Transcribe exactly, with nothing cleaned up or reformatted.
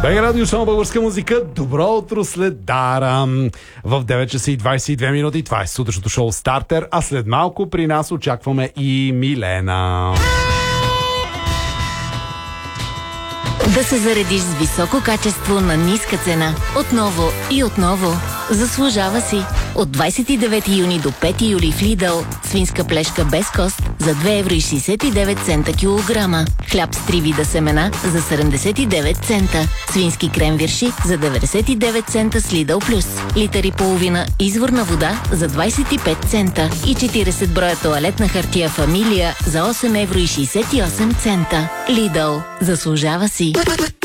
БГ Радио Шоу Българска музика. Добро утро след Дара. В девет часа и двадесет и две минути. Това е сутрешното шоу Стартер. А след малко при нас очакваме и Милена. Да се заредиш с високо качество на ниска цена. Отново и отново. Заслужава си. От двадесет и девети юни до пети юли в Lidl свинска плешка без кост за две евро и шейсет и девет цента килограма. Хляб с три вида семена за седемдесет и девет цента. Свински крем вирши за деветдесет и девет цента с Lidl Plus. Литър и половина изворна вода за двадесет и пет цента. И четиридесет броя тоалетна хартия Фамилия за осем евро и шейсет и осем цента. Lidl. Заслужава си.